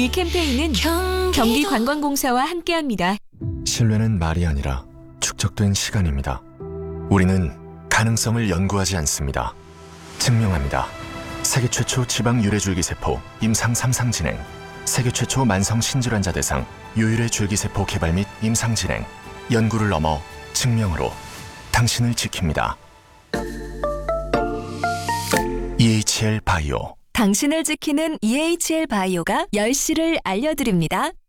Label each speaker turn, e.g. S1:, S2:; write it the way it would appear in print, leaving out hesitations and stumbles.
S1: 이 캠페인은 경기관광공사와 함께합니다.
S2: 신뢰는 말이 아니라 축적된 시간입니다. 우리는 가능성을 연구하지 않습니다. 증명합니다. 세계 최초 지방 유래줄기세포 임상 3상 진행, 세계 최초 만성 신질환자 대상 유일의 줄기세포 개발 및 임상 진행, 연구를 넘어 증명으로 당신을 지킵니다. EHL 바이오.
S1: 당신을 지키는 EHL 바이오가 10시를 알려드립니다.